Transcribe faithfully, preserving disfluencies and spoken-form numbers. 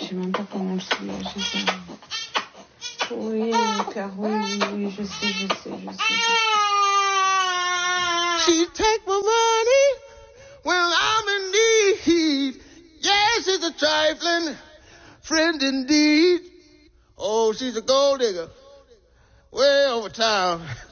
sais même pas comment le soulager. Ça... Oui, car oui, oui, oui, je sais, je sais, je sais, je sais. She take my money when I'm in need. Yes, she's a trifling friend indeed. Oh, she's a gold digger way over town.